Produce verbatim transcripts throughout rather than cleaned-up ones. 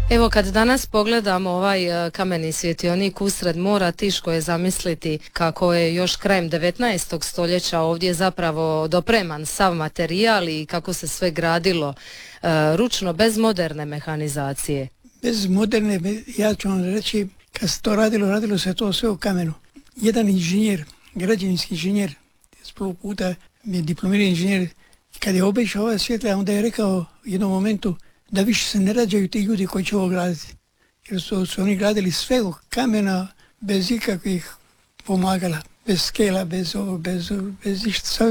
Evo kad danas pogledamo ovaj kameni svjetionik usred mora, teško je zamisliti kako je još krajem devetnaestog stoljeća ovdje zapravo dopreman sav materijal i kako se sve gradilo uh, ručno bez moderne mehanizacije. Bez moderne, ja ću vam reći, kad se to radilo, radilo se to sve u kamenu. Jedan inženjer, građevinski inženjer, s prvog puta je diplomirani inženjer, kad je obišao ova svjetla, onda je rekao u jednom momentu da više se ne rađaju ti ljudi koji će ovo graditi. Jer su, su oni gradili sve u kamena bez ikakvih pomagala, bez skela, bez ovo, bez, bez išta, sve,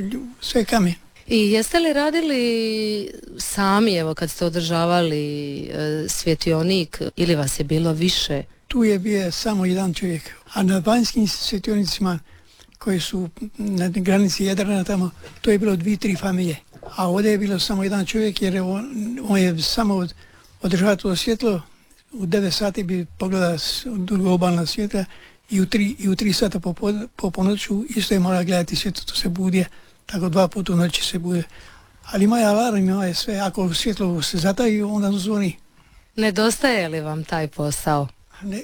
sve kamen. I jeste li radili sami, evo kad ste održavali e, svjetionik, ili vas je bilo više? Tu je bio samo jedan čovjek, a na vanjskim svjetionicima koji su na granici Jadrana tamo, to je bilo dvije, tri familije. A ovdje je bilo samo jedan čovjek jer on, on je samo od, održavao to svjetlo, u devet sati bi pogledao drugo obalna svjetla i u tri, i u tri sata po, po ponoću isto je mora gledati svjetlo, to se budje, tako dva puta u noći se bude. Ali ima alarm, ima sve, ako svjetlo se zataji, onda zvoni. Nedostaje li vam taj posao? Ne,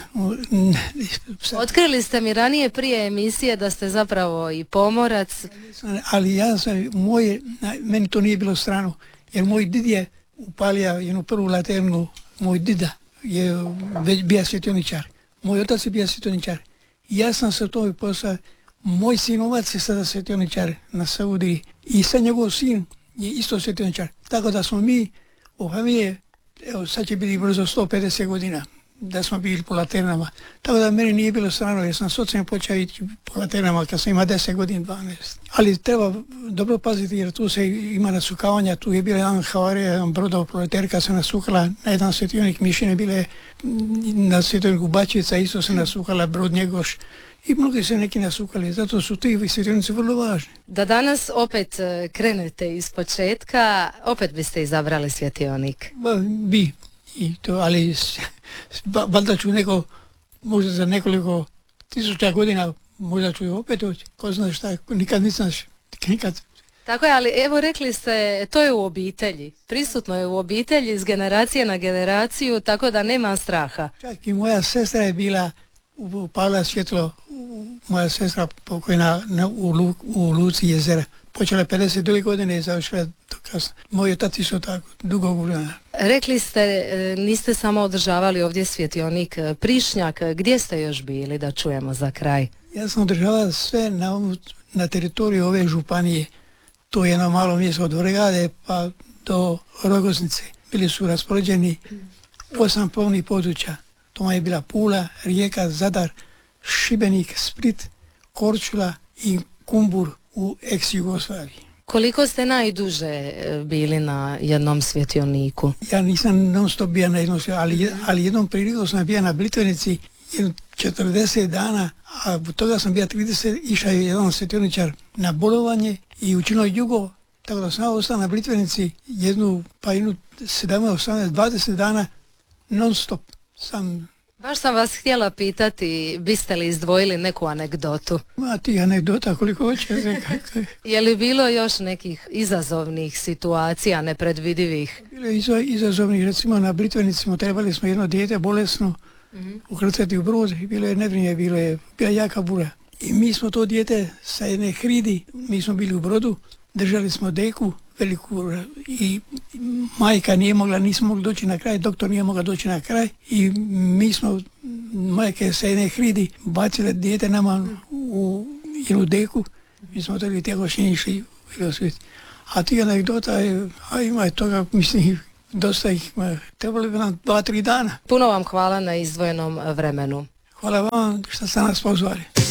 ne, Otkrili ste mi ranije prije emisije da ste zapravo i pomorac. Ali ja sam, moje, meni to nije bilo strano, jer moj did je upalio jednu prvu laternu, moj dida je već bio svjetioničar. Moj otac je bio svjetioničar. Ja sam se to posao, moj sinovac je sada svjetioničar na Saudiji i sad njegov sin je isto svjetioničar. Tako da smo mi u familije, evo sad će biti brzo sto pedeset godina da smo bili po laternama. Tako da meni nije bilo strano, jer sam s ocem počeo ići po laternama kad sam ima deset godina, dvanaest. Ali treba dobro paziti jer tu se ima nasukavanja, tu je bila jedan havarija, jedan brodov proleterka se nasukala na jedan svjetionik, mišine bile na svjetioniku Bačica, isto se nasukala brod Njegoš i mnogi se neki nasukali, zato su ti svjetionici vrlo važni. Da danas opet krenete iz početka, opet biste izabrali svjetionik? Ba, bi. I to, ali valjda ću neko, možda za nekoliko tisuća godina, možda ću opet doći, ko zna šta, nikad nisam, nikad. Tako je, ali evo rekli ste, to je u obitelji, prisutno je u obitelji iz generacije na generaciju, tako da nema straha. Čak i moja sestra je bila, upala svjetlo, moja sestra pokojna na, u, Lu, u Luci jezera. Počela je pedeset druge godine i završila do kasno. Moj otac isto tako, dugo godina. Rekli ste, niste samo održavali ovdje svjetionik Prišnjak, gdje ste još bili, da čujemo za kraj? Ja sam održavao sve na, na teritoriju ove županije. To je jedno malo mjesto od Vrgade pa do Rogoznice. Bili su raspoređeni osam plovnih područja. To je bila Pula, Rijeka, Zadar, Šibenik, Split, Korčula i Kumbur u ex-Jugoslaviji. Koliko ste najduže bili na jednom svjetioniku? Ja nisam non stop bio na jednom svjetioniku, ali, ali jednom prilikom sam bio na Blitvenici četrdeset dana, a od toga sam bio trideset, išao je jedan svjetioničar na bolovanje i učinilo jugo, tako da sam ostao na Blitvenici jednu, pa jednu sedamnaest, osamnaest, dvadeset dana non stop. Sam Baš sam vas htjela pitati, biste li izdvojili neku anegdotu? Ma ti anegdota koliko hoće. Je li bilo još nekih izazovnih situacija, nepredvidivih? Bilo je iza, izazovnih, recimo na Blitvenicima trebali smo jedno dijete bolesno mm-hmm. ukrcati u brod i bilo je nevrinje, bilo je bila jaka bura. I mi smo to dijete sa jedne hridi, mi smo bili u brodu, držali smo deku veliku i majka nije mogla, nismo mogli doći na kraj, doktor nije mogla doći na kraj i mi smo, majke sa jedne hridi, bacile dijete nama u jednu deku, mi smo tada tjegošnje išli u svijet. A ti anegdota je, a ima je toga, mislim, dosta ih, trebali bi nam dva, tri dana. Puno vam hvala na izdvojenom vremenu. Hvala vam što ste nas pozvali.